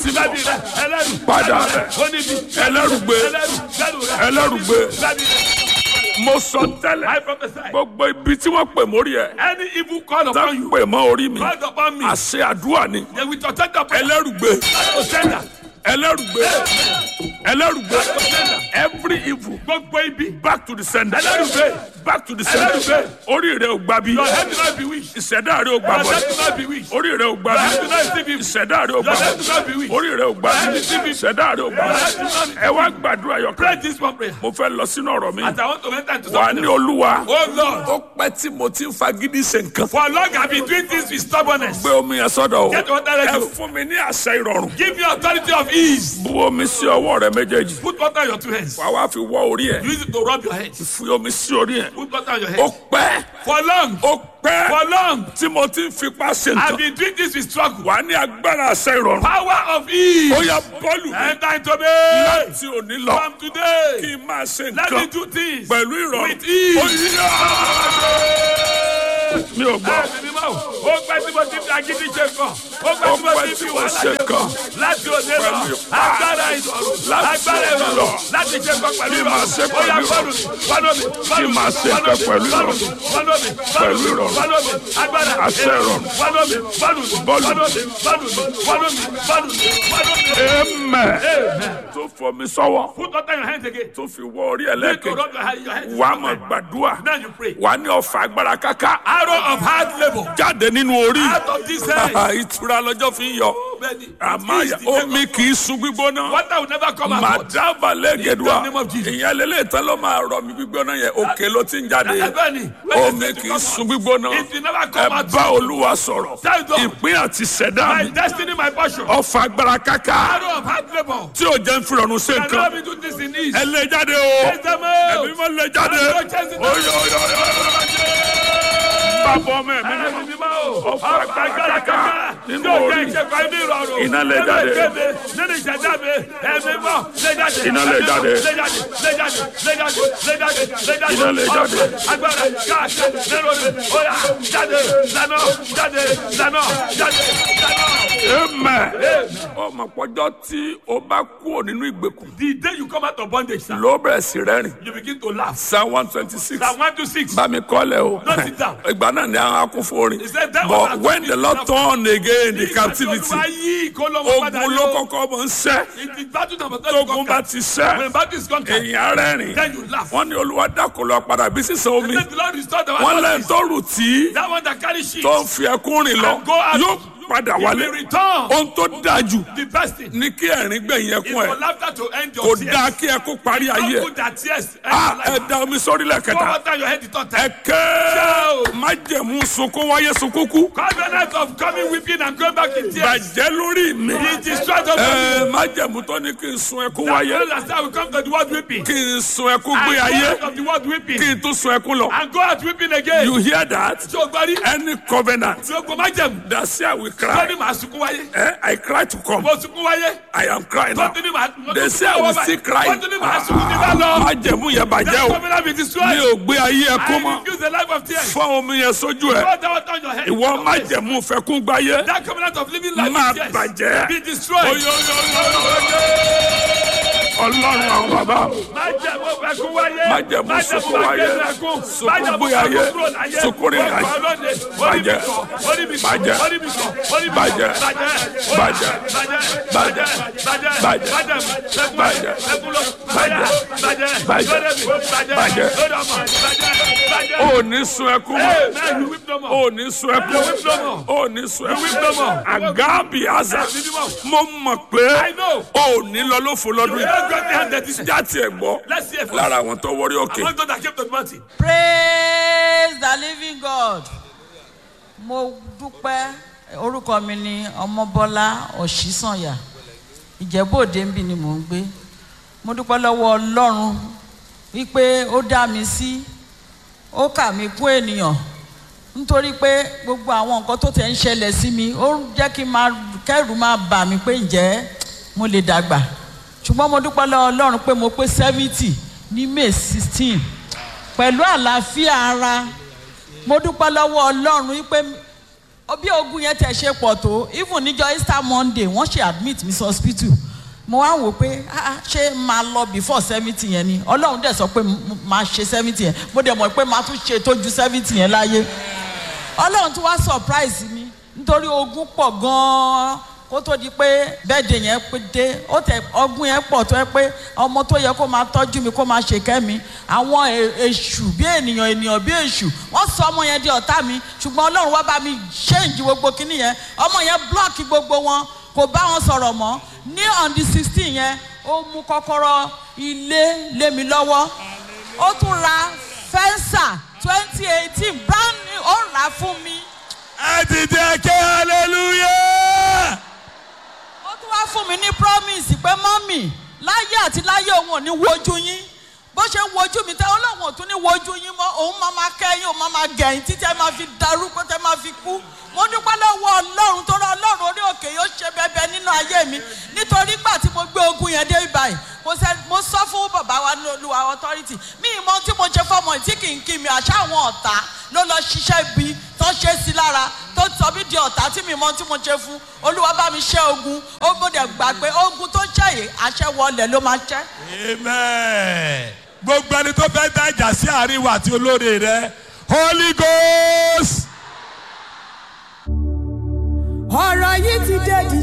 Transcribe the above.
tí mo padà bẹ̀ ẹlẹ́rùgbé mo sọ tẹ́lẹ̀ gbogbo ibi tí wọ́n pè mórí ẹ̀ any evil call upon you, pè mọ́ orí mi called upon me, àṣẹ àdúrà ni they will protect the prayer. ẹlẹ́rùgbé ẹlẹ́rùgbé every evil Gbogbo ibi, back to the sender ẹlẹ́rùgbé, back to the sender orí rẹ̀ ò gbà bí your head will not be weak. ìṣẹ̀dá rẹ̀ ò gbà Your bọ̀ head will not be weak. orí rẹ̀ ò gbà Your bí head will not receive evil. ìṣẹ̀dá rẹ̀ ò gbà Your head bọ̀ will not be weak. orí rẹ̀ ò gbà bí ìṣẹ̀dá rẹ̀ ò gbà bọ̀ ẹ wá gbàdúrà yọkàn Pray this one prayer. mo fẹ́ lọ sínú ọ̀rọ̀ mi As I want to enter into wà á something ní else. olúwa Oh Lord, ó pẹ́ tí mo ti ń fagídí ṣe nǹkan for long I've been doing things with stubbornness. gbé omi yẹn sọ́dọ̀ o Get water ẹ ready. fún mi ní àṣẹ ìrọ̀rùn Give me authority of ease. bu omi sí ọwọ́ rẹ méjèèjì Put water on your two hands. wà wá fi wọ́ orí ẹ̀ Use it to rub your head. fi omi sí orí ẹ̀ Put water on your ó head. pẹ́ For long, ó pẹ́ for long, tí mo ti ń fipá ṣe I've nǹkan been doing this with struggle. wà á ní agbára àṣẹ ìrọ̀rùn Power of ease. ó yá bọ́ọ̀lù mi Enter into me. láti òní lọ From today, kí n máa ṣe let me nǹkan do things pẹ̀lú ìrọ̀rùn with ease. ó yá mi ò gbọ́. Ó pẹ́ tí mo ti fi agídí ṣe kàn. Ó pẹ́ tí mo ti fi wàhálà ṣe kàn. Láti òde lọ, agbára ìrọ̀rùn, agbára ìrọ̀rùn, láti ṣe kàn pẹ̀lú ìrọ̀rùn. Ó yá fọ́nù mi, fọ́nù mi, fọ́nù mi, fọ́nù mi, fọ́nù mi, fọ́nù mi, fọ́nù mi, fọ́nù mi, agbára àṣẹ ìrọ̀rùn. fọ́nù mi, fọ́nù mi, Bọ́ọ̀lù. fọ́nù mi, fọ́nù mi, fọ́nù mi, fọ́nù mi, fọ́nù mi. Amen. tó fọ mi sọ́wọ́ Put water in your hands again. tó fi wọ orí Need to ẹlẹ́kẹ̀ẹ́ rub your hands. wà á máa gbàdúrà Now you pray. wà á ní ọ̀fà agbára káká Arrow of hard labour. jáde nínú orí Out of this hand. ìtura lọ́jọ́ fi ń yọ Many. àmàyà omi kì í sun gbígbóná Water will never come out. màdàbà lẹ́gẹ̀dùà In the name of Jesus. ìyẹn lélẹ̀ tán ló máa rọ mi gbígbóná yẹn òkè ló ti ń jáde Ẹbẹ́ni. omi kì í sun gbígbóná It will never ẹ come out. bá olúwa sọ̀rọ̀ Tell God. ìpín àti ṣẹ̀dá My mi destiny, my portion. ọ̀fà agbára káká Arrow of hard labour. tí ò jẹ́ ń fi rọrùn ṣe And nǹkan let me do this in ease. ẹ lè jáde o Chase them out. ẹbí mọ́ lè jáde bàbá ọmọ ẹ̀mí mímọ́ ọ̀fà agbára káká nínú orí iná lè jáde iná lè jáde iná lè jáde. Amen. ọmọ pọ́jọ́ tí o bá kúrò nínú ìgbèkùn The day you come out of bondage, sir, ló bẹ̀rẹ̀ sí rẹ́rìn. you begin to laugh. Psalm 126. Psalm 126. bá mi kọ́lẹ̀ o. Don't sit down. ìgbà náà ni àwọn akúnfòrin. He said that but was when the Lord turn again the captivity ogun ogun ló kọ́kọ́ mọ̀ ń ṣẹ́ tógun bá ti ṣẹ́ When battle is conquered, èèyàn rẹ́rìn. then you laugh. wọ́n ní olúwa dákun lọ padà bí sísan omi. Let the Lord restore the wọ́n one lẹ́yìn tó rù tí that one that carry sheep. tó ń fi ẹkún rìn lọ And go out. yóò padà He wálé. will return. ohun tó dáa jù The best thing ní kí ẹ̀rín gbẹ̀yìn is ẹkún for ẹ̀ laughter to end kò your dáa tears. kí ẹkún parí ayé Don't ẹ̀. put that tears end your life. ẹ da omi sórí Pour lẹ́kẹ̀ta water on your head the third time. ẹ̀kẹ́ májẹ̀mú sunkún wáyé sunkún kú Covenant of coming weeping and going back in tears. bàjẹ́ lórí mi He destroyed the body. májẹ̀mú tó ní kí n sun ẹkún That wáyé knows that we come to the world weeping. kí n sun ẹkún And gbé go ayé out of the world weeping. kí n tún sun ẹkún lọ. And go out weeping again. You hear that? So gbari. Any covenant Tí o kò má jẹ̀mú. that say I will Tó cry, ní màá sunkún wáyé. I cry to come. Mo sunkún wáyé. I am crying now. Tó ní màá. They say I will still cry. Tó ní màá sunkún ní bá lọ. májẹ̀mú yẹn bàjẹ́ That o covenant be mi destroyed. ò gbé ayé ẹkún I mọ́ refuse the life of tears. fún omi yẹn sójú ẹ̀ Pour that water on your head. ìwọ májẹ̀mú fẹ́kún gbáyé That covenant of living life máa in tears. bàjẹ́. Be destroyed. Ọlọ́run àwọn bàbá Májẹ̀mú fẹ́kún wáyé. májẹ̀mú sunkún wáyé sunkún gbé ayé sunkún rìn ayé bàjẹ́ bàjẹ́ bàjẹ́ bàjẹ́ bàjẹ́ bàjẹ́ ò ní sun ẹkún mọ́ ò ní sun ẹkún ò ní sun ẹkún àgábì àzà mo mọ̀ pé ò ní lọ lófo lọ́dún yìí jáde ẹ̀ gbọ́ lára àwọn tó wọrí òkè. Praise the living God. Mo dúpẹ́ orúkọ mi ni Ọmọbọ́lá Ọ̀ṣísànyà. Ìjẹ̀bú-Òde ń bí ni mò ń gbé. Mo dúpẹ́ lọ́wọ́ Ọlọ́run wípé ó dá mi sí, ó kà mí kún ènìyàn. Nítorí pé gbogbo àwọn nǹkan tó tẹ̀ ń ṣẹlẹ̀ sí mi, ó jẹ́ kí kẹ́rù máa bà mí pé ǹjẹ́ mo lè dàgbà. Ṣùgbọ́n mo dúpẹ́ lọ́wọ́ Ọlọ́run pé mo pé 70 ní May 16 pẹ̀lú àlàáfíà ara. Mo dúpẹ́ lọ́wọ́ Ọlọ́run wípé bí ogun yẹn tẹ̀ ṣe pọ̀ tó even níjọ́ Easter Monday wọ́n ṣe admit mi sí hospital mo wá wò pé ṣé máa lọ before 70 yẹn ni Ọlọ́run dẹ̀ sọ pé máa ṣe 70 yẹn mo dẹ̀ mọ̀ pé máa tún ṣe tó ju 70 yẹn láyé Ọlọ́run tún wá surprise mi nítorí ogun pọ̀ gan-an kó tó di pé bẹ́ẹ̀dẹ̀ yẹn pé dé ó tẹ ọgbọ́n yẹn pọ̀ tó yẹ pé ọmọ tó yẹ kó máa tọ́jú mi kó máa ṣe kẹ́mi àwọn èṣù bí ènìyàn bí èṣù wọ́n sọ ọmọ yẹn di ọ̀tá mi ṣùgbọ́n Ọlọ́run wá bá mi change gbogbo kíní yẹn ọmọ yẹn block gbogbo wọn kò bá wọn sọ̀rọ̀ mọ́ ní on the 16 yẹn ó mú kọ́kọ́rọ́ ilé lé mi lọ́wọ́ ó tún ra fẹ́ńsà 2018 brand new ó rà fún mi. ẹ ti jẹ́ kí hallelujah. ó tún wá fún mi ní promise pé mọ́mì láyé àti láyé òun ò ní wojú yín bó ṣe ń wojú mi tẹ́ Ọlọ́run ò tún ní wojú yín mọ́ òun máa kẹ́yìn òun máa gẹ̀yìn títí ẹ máa fi darúgbó tẹ́ máa fi kú mo dúpẹ́ lọ́wọ́ Ọlọ́run tó rán Ọlọ́run orí òkè yóò ṣe bẹbẹ nínú ayé mi nítorí gbà tí mo gbé ogun yẹn dé ibàyìí mo sọ fún bàbá wa ní Olúwa authority mi ìmọ̀ tí mo ṣe fọmọ tí kì í kí mi àṣà àwọn ọ̀tá ló lọ ṣiṣẹ́ ibi tó ṣe sí lára tó sọ mí di ọ̀tá tí mi mọ̀ tí mo ṣe fún Olúwa bá mi ṣẹ́ ogun ó gbọ́dọ̀ gbàgbé ogun tó ṣẹ́ yìí àṣẹ wọlé ló máa ṣẹ́. Amen. Gbogbo ẹni tó fẹ́ dá ìjà sí àárín wa àti olóore rẹ Holy Ghost. ọ̀rọ̀ yìí ti dé di